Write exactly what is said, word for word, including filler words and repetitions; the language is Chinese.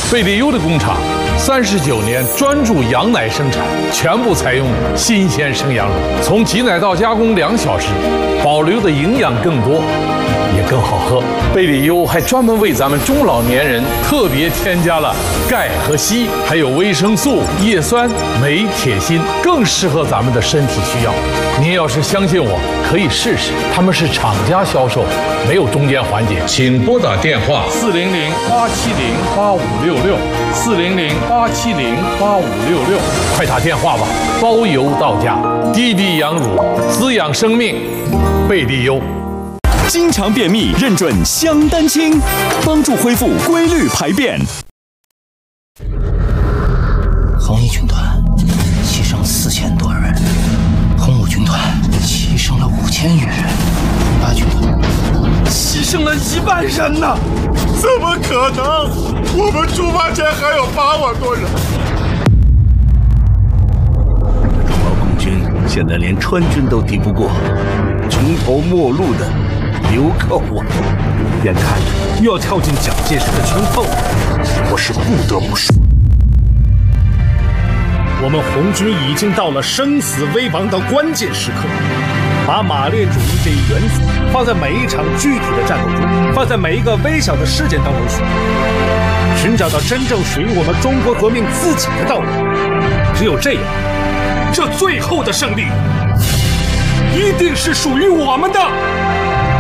贝利优的工厂三十九年专注羊奶生产，全部采用新鲜生羊乳，从挤奶到加工两小时，保留的营养更多，也更好喝。贝利优还专门为咱们中老年人特别添加了钙和硒，还有维生素、叶酸、镁、铁、锌，更适合咱们的身体需要。您要是相信我，可以试试。他们是厂家销售，没有中间环节。请拨打电话四零零八七零八五六六四零零八七零八五六六，快打电话吧，包邮到家。滴滴羊乳，滋养生命，贝利优。 经常便秘，认准香丹清，帮助恢复规律排便。 红衣军团牺牲四千多人，红五军团牺牲了五千余人，红八军团牺牲了一万人呢！ 怎么可能？我们出发前还有八万多人。 中国空军现在连川军都敌不过，穷途末路的流寇啊！ 眼看着又要跳进蒋介石的圈套，我是不得不说，我们红军已经到了生死危亡的关键时刻。把马列主义这一原则放在每一场具体的战斗中，放在每一个微小的事件当中去，寻找到真正属于我们中国革命自己的道路。只有这样，这最后的胜利一定是属于我们的。